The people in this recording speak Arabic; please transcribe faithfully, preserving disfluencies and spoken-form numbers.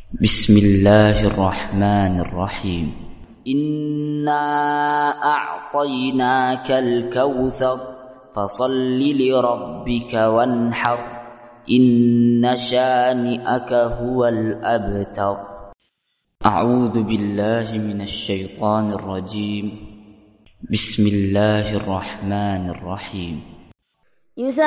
بسم الله الرحمن الرحيم. إنا أعطيناك الكوثر فصل لربك وانحر إن شانئك هو الأبتر. أعوذ بالله من الشيطان الرجيم. بسم الله الرحمن الرحيم.